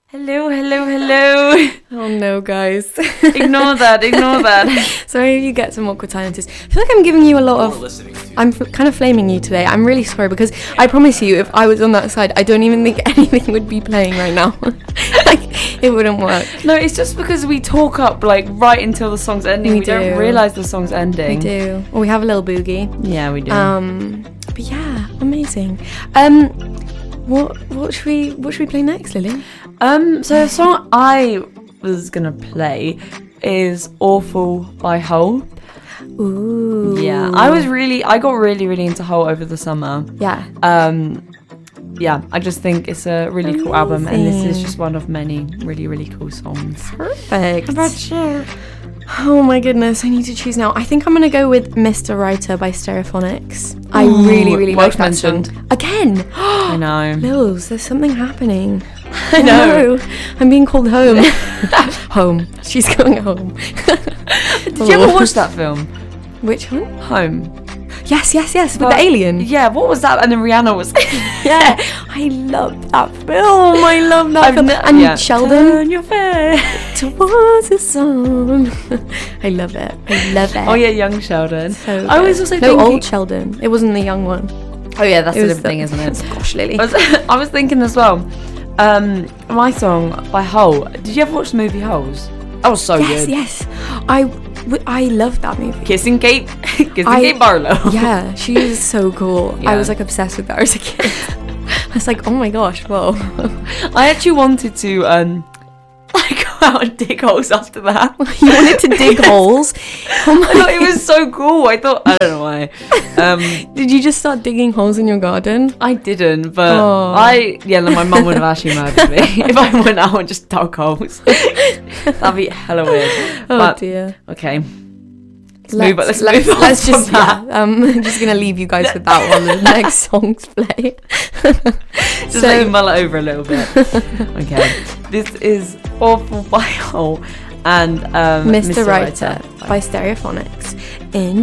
Hello. Oh no, guys. Ignore that. Sorry if you get some awkward silences. I feel like I'm giving you a lot of... I'm kind of flaming you today. I'm really sorry because I promise you, if I was on that side, I don't even think anything would be playing right now. Like, it wouldn't work. No, it's just because we talk up like right until the song's ending. We don't realise the song's ending. We do. Well, we have a little boogie. Yeah, we do. But yeah, amazing. What should we play next, Lily? So the song I was gonna play is "Awful" by Hole. Ooh. Yeah, I got really into Hole over the summer. Yeah. Yeah, I just think it's a really cool album, and this is just one of many really cool songs. Perfect. How about you? Oh my goodness, I need to choose now. I think I'm gonna go with Mr. Writer by Stereophonics. I really like that song. Again. I know. Lils, there's something happening. I know. I'm being called home. Home. She's going home. Did you ever watch that film? Which one? Home. Yes, with the alien. Yeah, what was that? And then Rihanna was... Yeah, I love that film. I love that film. And Sheldon. Turn your face towards the sun. I love it. Oh yeah, young Sheldon. So I was also thinking... old Sheldon. It wasn't the young one. Oh yeah, that's a different thing, isn't it? Gosh, Lily. I was thinking as well, my song by Hole. Did you ever watch the movie Holes? That was so good. Yes. I love that movie. Kissing Kate Barlow. Yeah, she is so cool. Yeah. I was like obsessed with her as a kid. I was like, oh my gosh, whoa. I actually wanted to go out and dig holes after that. You wanted to dig holes? Oh my I thought it was so cool. I don't know why. Did you just start digging holes in your garden? I didn't, but my mum would have actually murdered me if I went out and just dug holes. That'd be hella weird. Oh dear. Okay. Let's move on. Let's just I'm just gonna leave you guys with that while the next songs play. Just let you mull it over a little bit. Okay. This is Awful by Hole and Mr. Writer by Stereophonics.